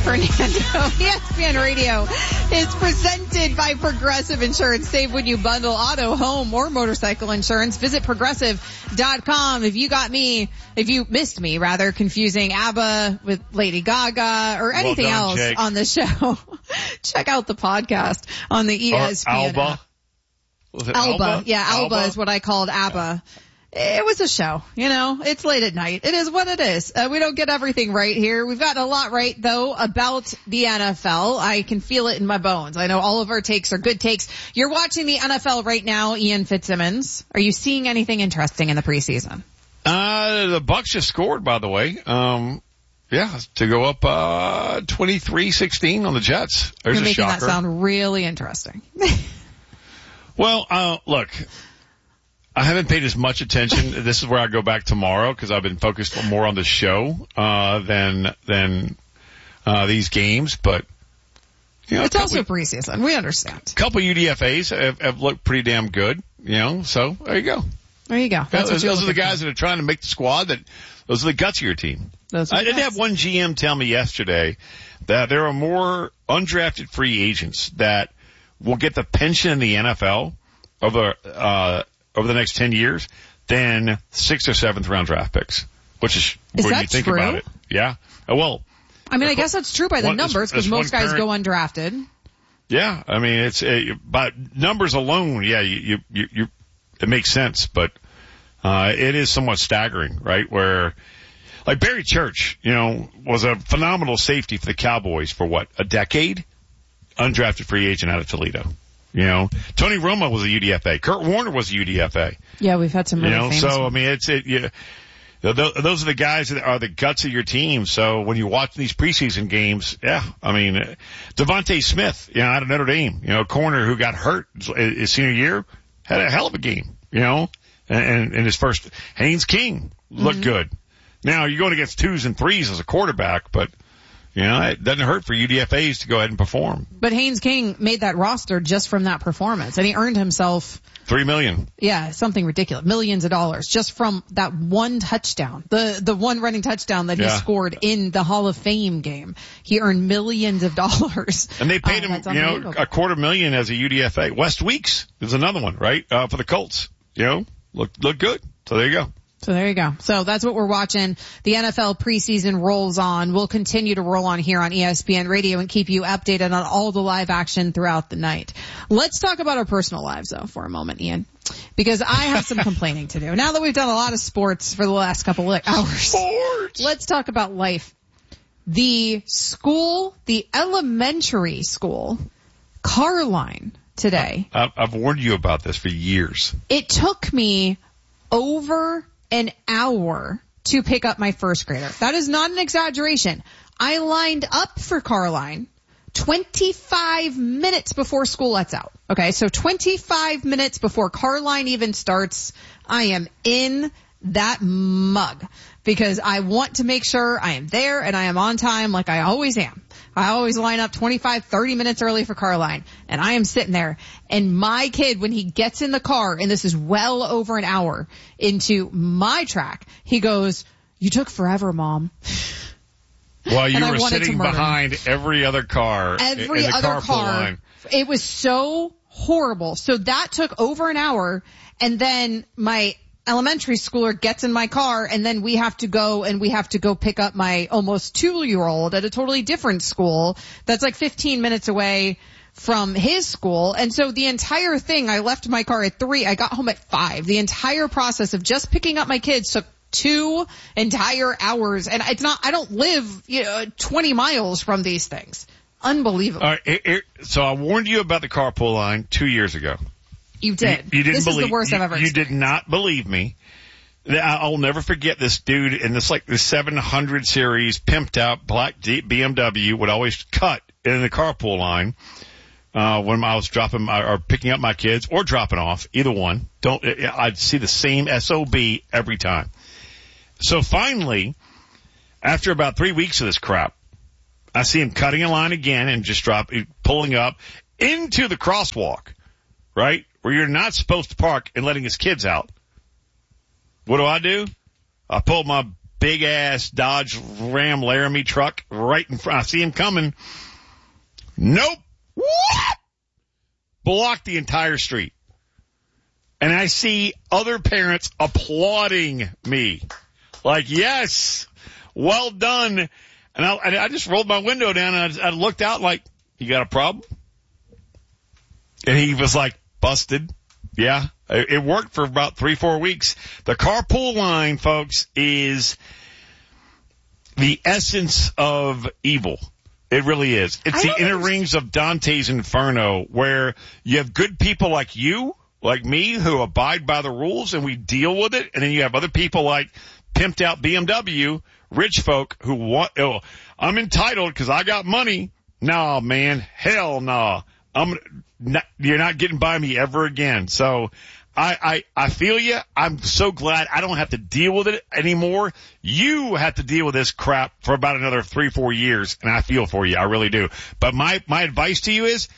Fernando. ESPN Radio is presented by Progressive Insurance. Save when you bundle auto, home, or motorcycle insurance. Visit Progressive.com. If you missed me, confusing ABBA with Lady Gaga or anything else Jake. on the show, check out the podcast on the ESPN Alba. app. Was it Alba. Yeah, Alba Alba is what I called ABBA. It was a show, it's late at night. It is what it is. We don't get everything right here. We've gotten a lot right though about the NFL. I can feel it in my bones. I know all of our takes are good takes. You're watching the NFL right now, Ian Fitzsimmons. Are you seeing anything interesting in the preseason? The Bucks just scored, by the way. To go up 23-16 on the Jets. There's You're a making shocker. that sound really interesting. Well, look, I haven't paid as much attention. This is where I go back tomorrow because I've been focused more on the show than these games. But it's also preseason. We understand. A couple UDFAs have looked pretty damn good. So there you go. There you go. Those are the guys that are trying to make the squad. Those are the guts of your team. I did have one GM tell me yesterday that there are more undrafted free agents that will get the pension in the NFL over the next 10 years than 6th or 7th round draft picks, which is when you think about it. Yeah. Well, I guess that's true by the numbers because most guys go undrafted. Yeah. It's by numbers alone. Yeah. It makes sense, but it is somewhat staggering, right? Where like Barry Church, was a phenomenal safety for the Cowboys for a decade? Undrafted free agent out of Toledo. Tony Romo was a UDFA. Kurt Warner was a UDFA. Yeah, we've had some really famous so, those are the guys that are the guts of your team. So when you watch these preseason games, Devontae Smith, out of Notre Dame, corner who got hurt his senior year, had a hell of a game, and his first. Haynes King looked good. Now you're going against 2s and 3s as a quarterback, but it doesn't hurt for UDFAs to go ahead and perform. But Haynes King made that roster just from that performance, and he earned himself $3 million. Yeah, something ridiculous. Millions of dollars just from that one touchdown. The one running touchdown that he scored in the Hall of Fame game. He earned millions of dollars. And they paid him, $250,000 as a UDFA. West Weeks is another one, right? For the Colts. Look good. So there you go. So that's what we're watching. The NFL preseason rolls on. We'll continue to roll on here on ESPN Radio and keep you updated on all the live action throughout the night. Let's talk about our personal lives, though, for a moment, Ian, because I have some complaining to do. Now that we've done a lot of sports for the last couple of hours, let's talk about life. The elementary school, Carline, today. I've warned you about this for years. It took me over an hour to pick up my first grader. That is not an exaggeration. I lined up for Carline 25 minutes before school lets out. Okay, so 25 minutes before Carline even starts, I am in that mug because I want to make sure I am there and I am on time like I always am. I always line up 25, 30 minutes early for Carline, and I am sitting there. And my kid, when he gets in the car, and this is well over an hour into my track, he goes, "You took forever, Mom." While you were sitting behind every other car in the carpool line. It was so horrible. So that took over an hour, and then my elementary schooler gets in my car, and then we have to go pick up my almost 2-year-old at a totally different school that's like 15 minutes away from his school. And so the entire thing, I left my car at 3, I got home at 5. The entire process of just picking up my kids took 2 entire hours, and I don't live 20 miles from these things. Unbelievable. All right, so I warned you about the carpool line 2 years ago. You did. You didn't this believe, is the worst I've ever experienced. You did not believe me. I'll never forget this dude in this 700 series pimped out black BMW would always cut in the carpool line when I was dropping or picking up my kids or dropping off, either one. I'd see the same SOB every time. So finally, after about 3 weeks of this crap, I see him cutting a line again and just pulling up into the crosswalk, right? Where you're not supposed to park and letting his kids out. What do? I pulled my big ass Dodge Ram Laramie truck right in front. I see him coming. Nope. Blocked the entire street. And I see other parents applauding me. Like, yes, well done. And I just rolled my window down and I looked out like, you got a problem? And he was like, busted. Yeah, it worked for about 3-4 weeks. The carpool line, folks, is the essence of evil. It really is. It's the inner rings of Dante's Inferno, where you have good people like you, like me, who abide by the rules and we deal with it. And then you have other people like pimped out BMW, rich folk who want, I'm entitled because I got money. Nah, man, hell nah. You're not getting by me ever again. So I feel you. I'm so glad I don't have to deal with it anymore. You have to deal with this crap for about another 3-4 years, and I feel for you. I really do. But my advice to you is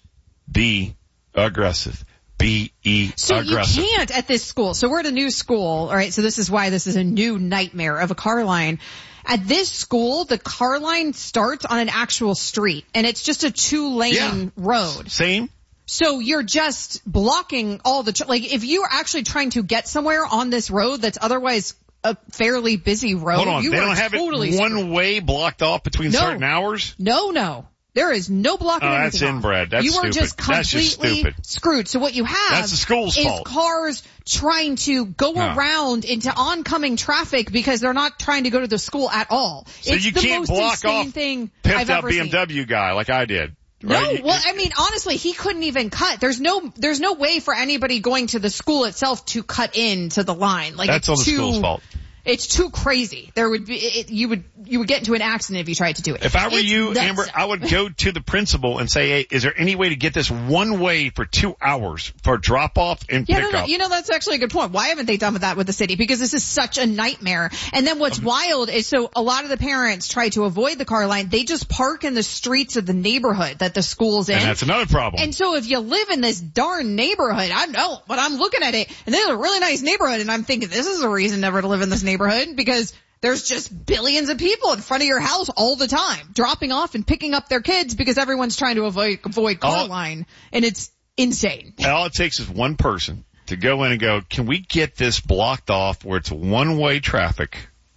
be aggressive. aggressive. So you can't at this school. So we're at a new school. All right. So this is why this is a new nightmare of a car line. At this school, the car line starts on an actual street, and it's just a 2-lane road. Same. So you're just blocking all the, like, if you're actually trying to get somewhere on this road that's otherwise a fairly busy road, hold on, you they are don't have totally it one way blocked off between certain hours? No. There is no blocking anything that's inbred. That's you stupid. are just completely screwed. So what you have that's the school's is fault. Cars trying to go around into oncoming traffic because they're not trying to go to the school at all. So it's you the can't most block insane off thing pimped I've out ever BMW seen. guy like I did. Right? No, well, I mean, honestly, he couldn't even cut. There's no way for anybody going to the school itself to cut into the line. Like, that's all the school's fault. It's too crazy. There would be, you would get into an accident if you tried to do it. If I were you, Amber, I would go to the principal and say, hey, is there any way to get this one way for 2 hours for drop off and pick up? You know, that's actually a good point. Why haven't they done that with the city? Because this is such a nightmare. And then what's wild is, so a lot of the parents try to avoid the car line. They just park in the streets of the neighborhood that the school's in. And that's another problem. And so if you live in this darn neighborhood, I know, but I'm looking at it and this is a really nice neighborhood and I'm thinking this is a reason never to live in this neighborhood because there's just billions of people in front of your house all the time, dropping off and picking up their kids because everyone's trying to avoid car line, and it's insane. All it takes is one person to go in and go, can we get this blocked off where it's one-way traffic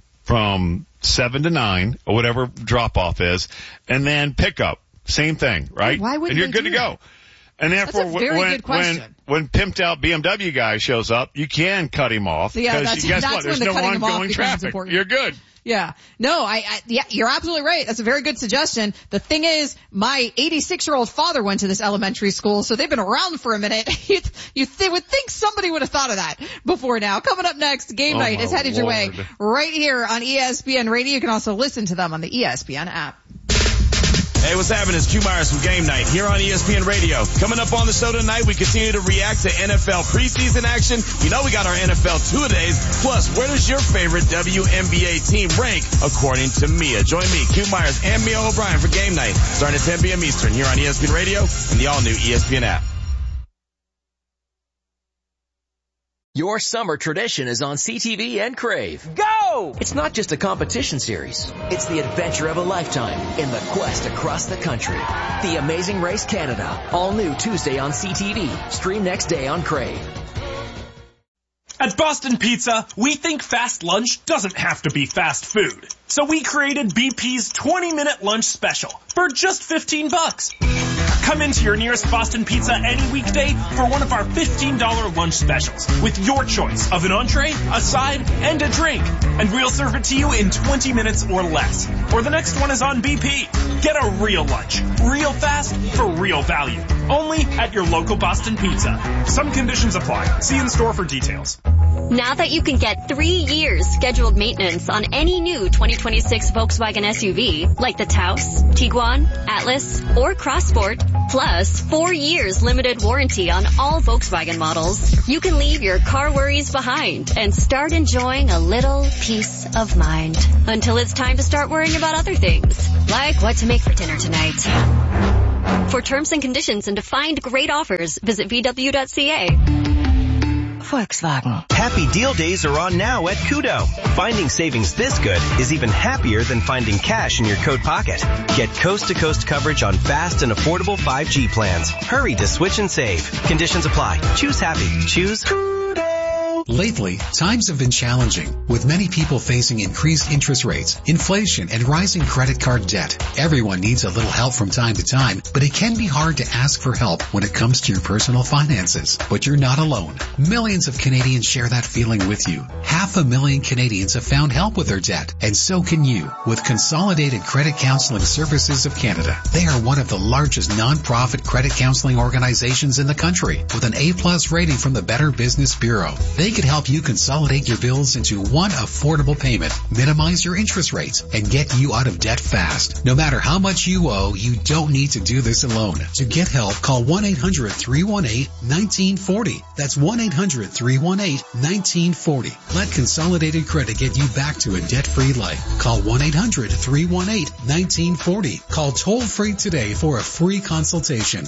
from 7 to 9 or whatever drop-off is, and then pick up. Same thing, right? Why wouldn't and you're they good do to go. that? And therefore, That's a very good question. when pimped out BMW guy shows up, you can cut him off. Yeah, because guess what? There's no ongoing traffic. You're good. Yeah. No, yeah, you're absolutely right. That's a very good suggestion. The thing is, my 86-year-old father went to this elementary school, so they've been around for a minute. You would think somebody would have thought of that before now. Coming up next, Game Night is headed your way right here on ESPN Radio. You can also listen to them on the ESPN app. Hey, what's happening? It's Q Myers from Game Night here on ESPN Radio. Coming up on the show tonight, we continue to react to NFL preseason action. You know we got our NFL two-a-days. Plus, where does your favorite WNBA team rank according to Mia? Join me, Q Myers, and Mia O'Brien for Game Night, starting at 10 p.m. Eastern here on ESPN Radio and the all-new ESPN app. Your summer tradition is on CTV and Crave. Go! It's not just a competition series. It's the adventure of a lifetime in the quest across the country. The Amazing Race Canada. All new Tuesday on CTV. Stream next day on Crave. At Boston Pizza, we think fast lunch doesn't have to be fast food. So we created BP's 20-minute lunch special for just $15. Come into your nearest Boston Pizza any weekday for one of our $15 lunch specials with your choice of an entree, a side, and a drink. And we'll serve it to you in 20 minutes or less. Or the next one is on BP. Get a real lunch, real fast, for real value. Only at your local Boston Pizza. Some conditions apply. See in store for details. Now that you can get 3 years scheduled maintenance on any new 2026 Volkswagen SUV, like the Taos, Tiguan, Atlas, or CrossSport, plus 4 years limited warranty on all Volkswagen models, you can leave your car worries behind and start enjoying a little peace of mind. Until it's time to start worrying about other things, like what to make for dinner tonight. For terms and conditions and to find great offers, visit VW.ca. Volkswagen. Happy deal days are on now at Kudo. Finding savings this good is even happier than finding cash in your coat pocket. Get coast-to-coast coverage on fast and affordable 5G plans. Hurry to switch and save. Conditions apply. Choose happy. Choose Kudo. Lately, times have been challenging, with many people facing increased interest rates, inflation, and rising credit card debt. Everyone needs a little help from time to time, but it can be hard to ask for help when it comes to your personal finances. But you're not alone. Millions of Canadians share that feeling with you. 500,000 Canadians have found help with their debt, and so can you with Consolidated Credit Counseling Services of Canada. They are one of the largest non-profit credit counseling organizations in the country, with an A+ rating from the Better Business Bureau. They could help you consolidate your bills into one affordable payment, minimize your interest rates, and get you out of debt fast. No matter how much you owe, you don't need to do this alone. To get help, call 1-800-318-1940. That's 1-800-318-1940. Let Consolidated Credit get you back to a debt-free life. Call 1-800-318-1940. Call toll-free today for a free consultation.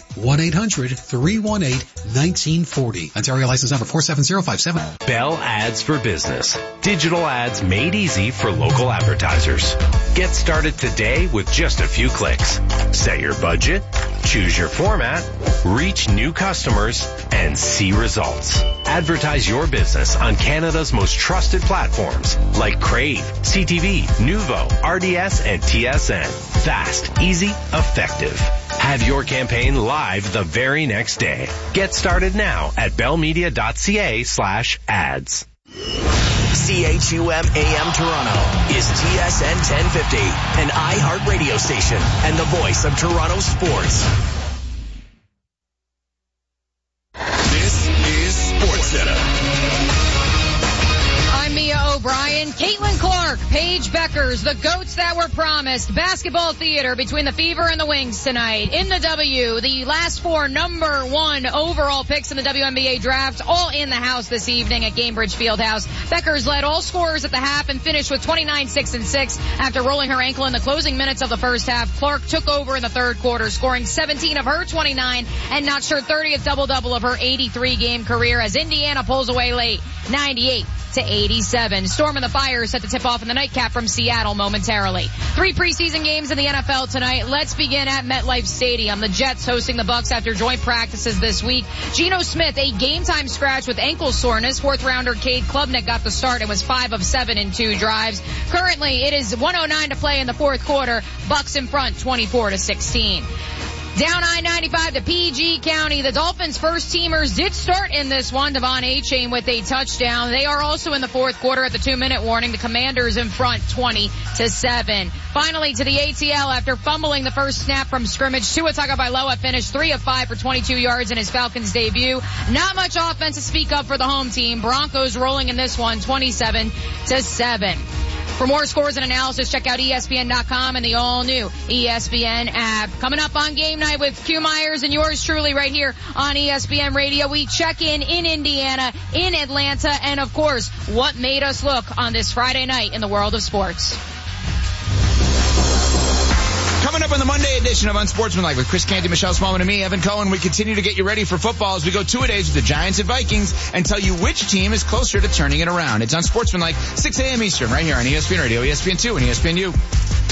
1-800-318-1940. Ontario license number 47057. Bell Ads for Business. Digital ads made easy for local advertisers. Get started today with just a few clicks. Set your budget, choose your format, reach new customers, and see results. Advertise your business on Canada's most trusted platforms like Crave, CTV, Nuvo, RDS, and TSN. Fast, easy, effective. Have your campaign live the very next day. Get started now at bellmedia.ca/ads. CHUM AM Toronto is TSN 1050, an iHeart radio station and the voice of Toronto sports. This is SportsCenter. I'm Mia O'Brien, Caitlin Clark, Paige Beckers, the goats that were promised. Basketball theater between the Fever and the Wings tonight. In the W, the last four number one overall picks in the WNBA draft, all in the house this evening at Gainbridge Fieldhouse. Beckers led all scorers at the half and finished with 29-6-6 after rolling her ankle in the closing minutes of the first half. Clark took over in the third quarter, scoring 17 of her 29 and notched her 30th double-double of her 83-game career as Indiana pulls away late, 98-87. Storm and the Fire set to tip off in the nightcap from Seattle momentarily. 3 preseason games in the NFL tonight. Let's begin at MetLife Stadium. The Jets hosting the Bucs after joint practices this week. Geno Smith, a game-time scratch with ankle soreness. Fourth-rounder Cade Klubnik got the start and was 5 of 7 in 2 drives. Currently, it is 1:09 to play in the fourth quarter. Bucs in front, 24-16. Down I-95 to PG County. The Dolphins' first-teamers did start in this one. Devon Achane with a touchdown. They are also in the fourth quarter at the 2-minute warning. The Commanders in front, 20-7. Finally, to the ATL after fumbling the first snap from scrimmage. Tua Tagovailoa finished 3 of 5 for 22 yards in his Falcons debut. Not much offense to speak of for the home team. Broncos rolling in this one, 27-7. For more scores and analysis, check out ESPN.com and the all-new ESPN app. Coming up on Game Night with Q Myers and yours truly right here on ESPN Radio. We check in Indiana, in Atlanta, and of course, what made us look on this Friday night in the world of sports. Coming up on the Monday edition of Unsportsmanlike with Chris Canty, Michelle Smallman, and me, Evan Cohen, we continue to get you ready for football as we go 2-a-days with the Giants and Vikings and tell you which team is closer to turning it around. It's Unsportsmanlike, 6 a.m. Eastern, right here on ESPN Radio, ESPN2, and ESPNU.